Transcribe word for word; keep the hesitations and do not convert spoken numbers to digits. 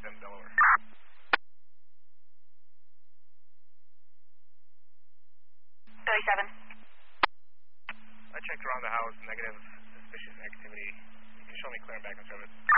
thirty-seven Delaware. thirty-seven. I checked around the house, negative suspicious activity. You can show me clear and back in service.